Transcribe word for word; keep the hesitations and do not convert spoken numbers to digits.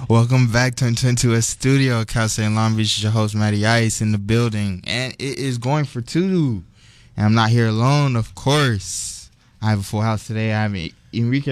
Welcome back to Into a Studio. Cal State Long Beach is your host, Matty Ice, in the building. And it is going for two. And I'm not here alone, of course. I have a full house today. I have Enrique